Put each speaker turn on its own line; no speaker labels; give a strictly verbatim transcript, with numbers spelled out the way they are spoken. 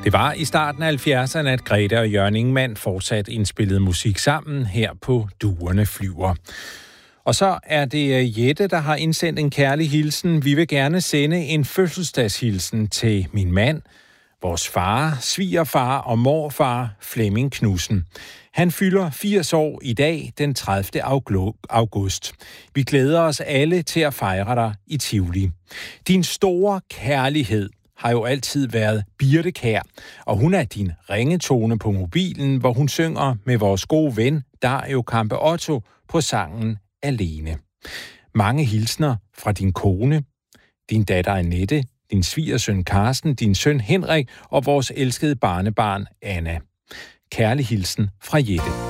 Det var i starten af halvfjerdserne, at Grete og Jørgen Ingmann fortsat indspillede musik sammen her på Duerne Flyver. Og så er det Jette, der har indsendt en kærlig hilsen. Vi vil gerne sende en fødselsdagshilsen til min mand, vores far, svigerfar og morfar Flemming Knudsen. Han fylder firs år i dag, den tredivte august. Vi glæder os alle til at fejre dig i Tivoli. Din store kærlighed har jo altid været Birte Kjær, og hun er din ringetone på mobilen, hvor hun synger med vores gode ven Dario Campe Otto på sangen Alene. Mange hilsner fra din kone, din datter Annette, din svigersøn Carsten, din søn Henrik og vores elskede barnebarn Anna. Kærlig hilsen fra Jette.